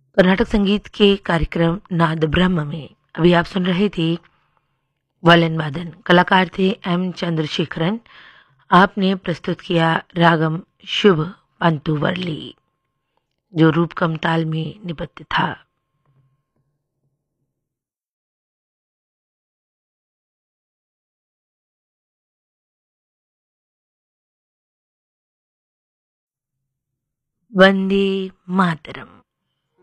कर्नाटक संगीत के कार्यक्रम नाद ब्रह्म में अभी आप सुन रहे थे वालन वादन। कलाकार थे एम चंद्रशेखरन। आपने प्रस्तुत किया रागम शुभ पंतु वर्ली, जो रूपकम ताल में निबद्ध था। वंदे मातरम।